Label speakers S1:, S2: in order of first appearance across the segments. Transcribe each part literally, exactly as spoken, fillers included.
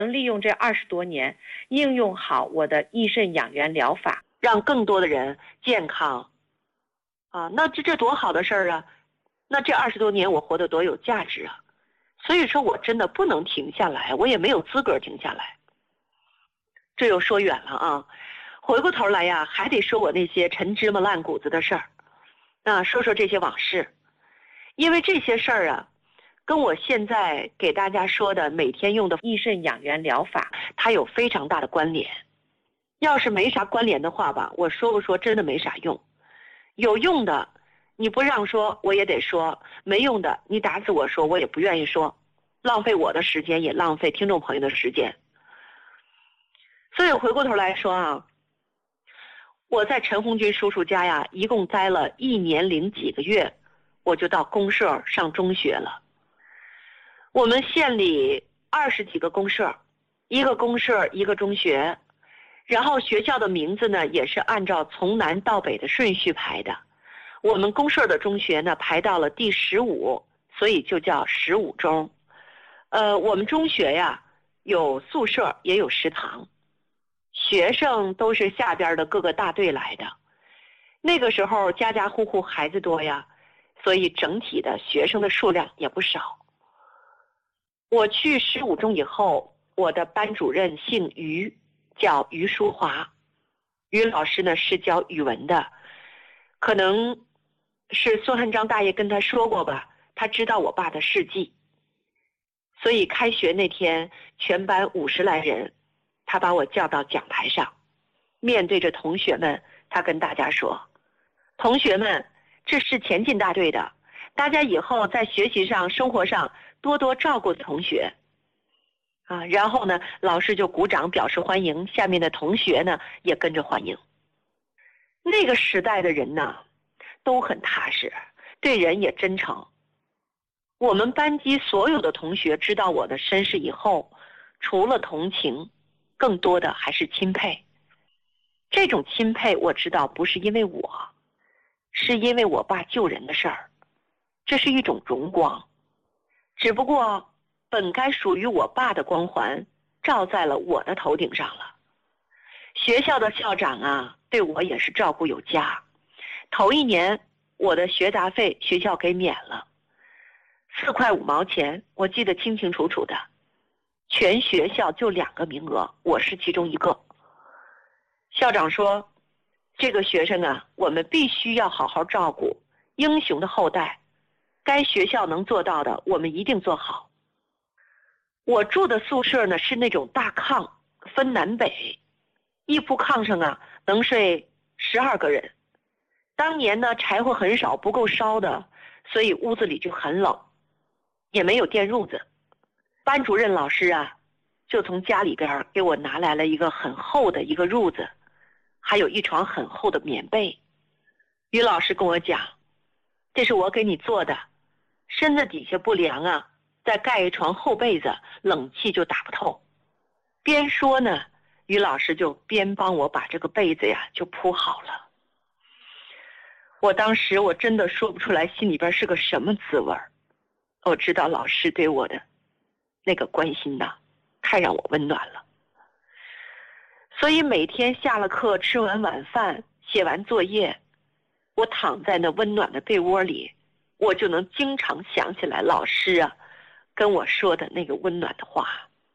S1: 能利用这二十多年，应用好我的益肾养元疗法，让更多的人健康。啊，那这这多好的事儿啊！那这二十多年我活得多有价值啊！所以说我真的不能停下来，我也没有资格停下来。这又说远了啊，回过头来呀，还得说我那些陈芝麻烂谷子的事儿，啊，说说这些往事，因为这些事儿啊，跟我现在给大家说的每天用的益肾养元疗法，它有非常大的关联。要是没啥关联的话吧，我说不说真的没啥用。有用的，你不让说我也得说；没用的，你打死我说我也不愿意说，浪费我的时间，也浪费听众朋友的时间。所以回过头来说啊，我在陈红军叔叔家呀，一共待了一年零几个月，我就到公社上中学了。我们县里二十几个公社，一个公社一个中学，然后学校的名字呢也是按照从南到北的顺序排的。我们公社的中学呢排到了第十五，所以就叫十五中。呃，我们中学呀有宿舍也有食堂。学生都是下边的各个大队来的，那个时候家家户户孩子多呀，所以整体的学生的数量也不少。我去十五中以后，我的班主任姓于，叫于淑华。于老师呢是教语文的，可能是孙汉章大爷跟他说过吧，他知道我爸的事迹。所以开学那天，全班五十来人，他把我叫到讲台上，面对着同学们，他跟大家说：同学们，这是前进大队的，大家以后在学习上生活上多多照顾同学啊。然后呢，老师就鼓掌表示欢迎，下面的同学呢也跟着欢迎。那个时代的人呢都很踏实，对人也真诚。我们班级所有的同学知道我的身世以后，除了同情，更多的还是钦佩。这种钦佩我知道不是因为我，是因为我爸救人的事儿，这是一种荣光。只不过本该属于我爸的光环照在了我的头顶上了。学校的校长啊对我也是照顾有加，头一年我的学杂费学校给免了，四块五毛钱，我记得清清楚楚的。全学校就两个名额，我是其中一个。校长说，这个学生啊，我们必须要好好照顾，英雄的后代，该学校能做到的我们一定做好。我住的宿舍呢是那种大炕，分南北，一铺炕上啊能睡十二个人。当年呢柴火很少，不够烧的，所以屋子里就很冷，也没有电褥子。班主任老师啊就从家里边给我拿来了一个很厚的一个褥子，还有一床很厚的棉被。于老师跟我讲，这是我给你做的，身子底下不凉啊，再盖一床厚被子，冷气就打不透。边说呢，于老师就边帮我把这个被子呀就铺好了。我当时我真的说不出来心里边是个什么滋味。我知道老师对我的那个关心呐，太让我温暖了。所以每天下了课，吃完晚饭，写完作业，我躺在那温暖的被窝里，我就能经常想起来老师啊跟我说的那个温暖的话。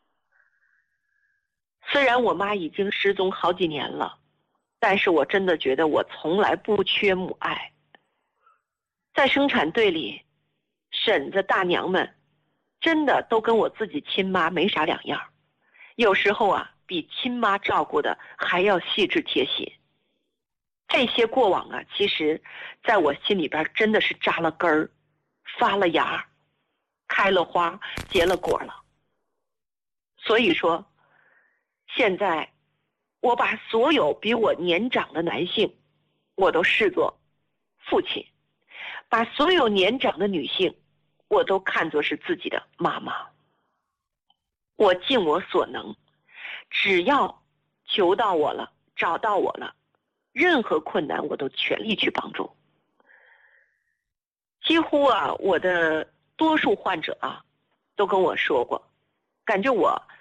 S1: 虽然我妈已经失踪好几年了，但是我真的觉得我从来不缺母爱。在生产队里，婶子大娘们真的都跟我自己亲妈没啥两样，有时候啊比亲妈照顾的还要细致贴心。这些过往啊，其实在我心里边真的是扎了根儿，发了芽，开了花，结了果了。所以说现在我把所有比我年长的男性我都视作父亲，把所有年长的女性我都看作是自己的妈妈。我尽我所能，只要求到我了，找到我了，任何困难我都全力去帮助。几乎啊，我的多数患者啊都跟我说过，感觉我